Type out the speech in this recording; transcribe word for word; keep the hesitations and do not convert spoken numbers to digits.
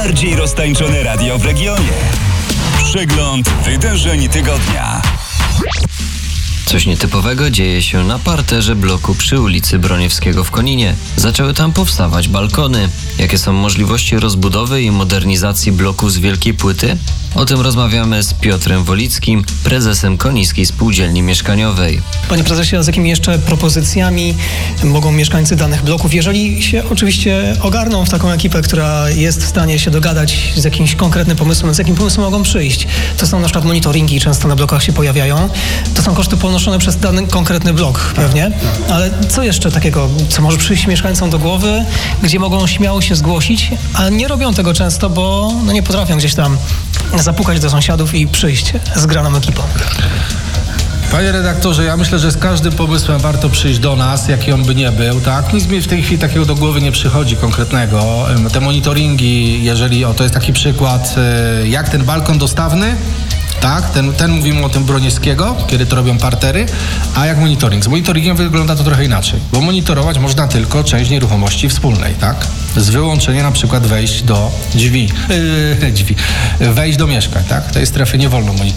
najbardziej roztańczone radio w regionie. Przegląd wydarzeń tygodnia. Coś nietypowego dzieje się na parterze bloku przy ulicy Broniewskiego w Koninie. Zaczęły tam powstawać balkony. Jakie są możliwości rozbudowy i modernizacji bloku z wielkiej płyty? O tym rozmawiamy z Piotrem Wolickim, prezesem Konińskiej Spółdzielni Mieszkaniowej. Panie prezesie, a z jakimi jeszcze propozycjami mogą mieszkańcy danych bloków, jeżeli się oczywiście ogarną w taką ekipę, która jest w stanie się dogadać z jakimś konkretnym pomysłem, z jakim pomysłem mogą przyjść? To są na przykład monitoringi, często na blokach się pojawiają. To są koszty ponoszone przez dany konkretny blok pewnie, ale co jeszcze takiego, co może przyjść mieszkańcom do głowy, gdzie mogą śmiało się zgłosić, a nie robią tego często, bo no nie potrafią gdzieś tam zapukać do sąsiadów i przyjść z graną ekipą. Panie redaktorze, ja myślę, że z każdym pomysłem warto przyjść do nas, jaki on by nie był, tak? Nic mi w tej chwili takiego do głowy nie przychodzi konkretnego. Te monitoringi, jeżeli, o to jest taki przykład, jak ten balkon dostawny, tak, ten, ten mówimy o tym Broniewskiego, kiedy to robią partery, a jak monitoring? Z monitoringiem wygląda to trochę inaczej, bo monitorować można tylko część nieruchomości wspólnej, tak? Z wyłączeniem na przykład wejść do drzwi, yy, drzwi, wejść do mieszkań, tak? Tej strefy nie wolno monitorować.